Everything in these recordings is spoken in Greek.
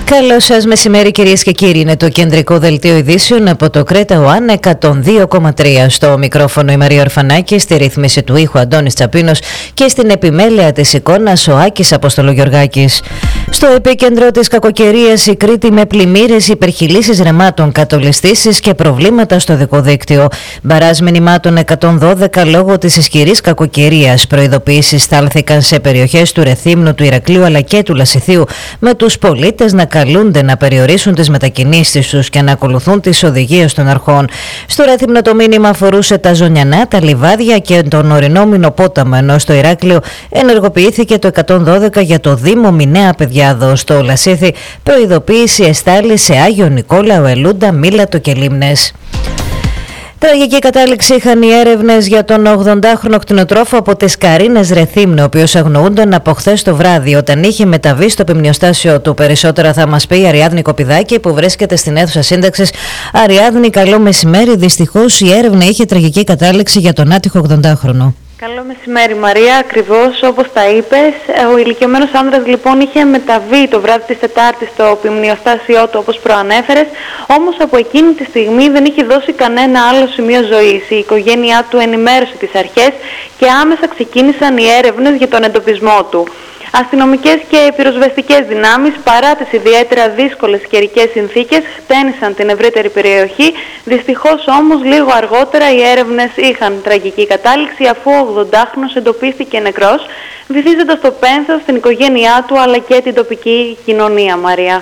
Καλό σας μεσημέρι, κυρίες και κύριοι. Είναι το κεντρικό δελτίο ειδήσεων από το Κρέτα ΟΑΝ 102,3. Στο μικρόφωνο η Μαρία Ορφανάκη, στη ρύθμιση του ήχου Αντώνης Τσαπίνος και στην επιμέλεια της εικόνας ο Άκης Αποστολογιοργάκης. Στο επίκεντρο της κακοκαιρίας η Κρήτη με πλημμύρες, υπερχειλήσεις ρεμάτων, κατολιστήσεις και προβλήματα στο οδικό δίκτυο. Μπαράζ μηνυμάτων 112 λόγω της ισχυρής κακοκαιρίας. Προειδοποιήσεις στάλθηκαν σε περιοχές του Ρεθύμνου, του Ηρακλείου αλλά και του Λασιθίου, με τους πολίτες να καλούνται να περιορίσουν τις μετακινήσεις τους και να ακολουθούν τις οδηγίες των αρχών. Στο Ρέθυμνο το μήνυμα αφορούσε τα Ζωνιανά, τα Λιβάδια και τον ορεινό Μινοπόταμο, ενώ στο Ηράκλειο ενεργοποιήθηκε το 112 για το Δήμο Μινέα Παιδιάδο. Στο Λασίθι προειδοποίηση εστάλει σε Άγιο Νικόλαο, Ελούντα, Μήλατο και Λίμνες. Τραγική κατάληξη είχαν οι έρευνες για τον 80χρονο κτηνοτρόφο από τις Καρίνες Ρεθύμνου, ο οποίος αγνοούνταν από χθες το βράδυ όταν είχε μεταβεί στο επιμνιοστάσιο του. Περισσότερα θα μας πει η Αριάδνη Κοπηδάκη, που βρίσκεται στην αίθουσα σύνταξης. Αριάδνη, καλό μεσημέρι. Δυστυχώς η έρευνα είχε τραγική κατάληξη για τον άτυχο 80χρονο. Καλό μεσημέρι, Μαρία. Ακριβώς όπως τα είπες, ο ηλικιωμένος άνδρας λοιπόν είχε μεταβεί το βράδυ της Τετάρτης στο ποιμνιοστάσιό του, όπως προανέφερες, όμως από εκείνη τη στιγμή δεν είχε δώσει κανένα άλλο σημείο ζωής. Η οικογένειά του ενημέρωσε τις αρχές και άμεσα ξεκίνησαν οι έρευνες για τον εντοπισμό του. Αστυνομικές και πυροσβεστικές δυνάμεις, παρά τις ιδιαίτερα δύσκολες καιρικές συνθήκες, χτένισαν την ευρύτερη περιοχή. Δυστυχώς όμως λίγο αργότερα οι έρευνες είχαν τραγική κατάληξη, αφού ο 80χρονος εντοπίστηκε νεκρός, βυθίζοντας το πένθος στην οικογένειά του αλλά και την τοπική κοινωνία, Μαρία.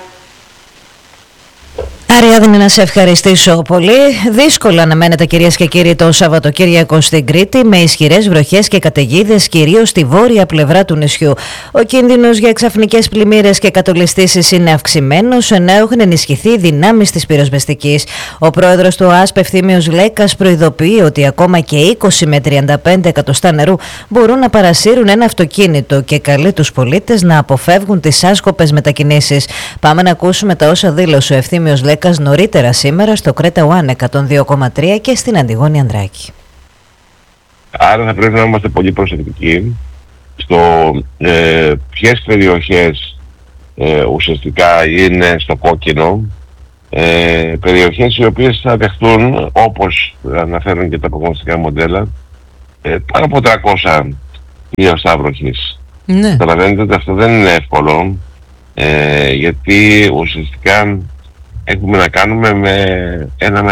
Αριάδνη, να σε ευχαριστήσω πολύ. Δύσκολα αναμένεται, κυρίες και κύριοι, το Σαββατοκύριακο στην Κρήτη, με ισχυρές βροχές και καταιγίδες, κυρίως στη βόρεια πλευρά του νησιού. Ο κίνδυνος για ξαφνικές πλημμύρες και κατολιστήσεις είναι αυξημένος, ενώ έχουν ενισχυθεί οι δυνάμεις της πυροσβεστικής. Ο πρόεδρος του ΟΑΣΠ, Ευθύμιος Λέκας, προειδοποιεί ότι ακόμα και 20 με 35 εκατοστά νερού μπορούν να παρασύρουν ένα αυτοκίνητο και καλεί τους πολίτες να αποφεύγουν τις άσκοπες μετακινήσεις. Πάμε να ακούσουμε τα όσα δήλωσε ο Ευθύμιος Λέκας νωρίτερα σήμερα στο Κρέτα ΟΑΝ 102,3 και στην Αντιγόνη Ανδράκη. Άρα θα πρέπει να είμαστε πολύ προσεκτικοί στο ποιες περιοχές ουσιαστικά είναι στο κόκκινο, περιοχές οι οποίες θα δεχτούν, όπως αναφέρουν και τα προγνωστικά μοντέλα, πάνω από 300 χιλιοστά βροχής. Ναι. Καταλαβαίνετε ότι αυτό δεν είναι εύκολο, γιατί ουσιαστικά έχουμε να κάνουμε με ένα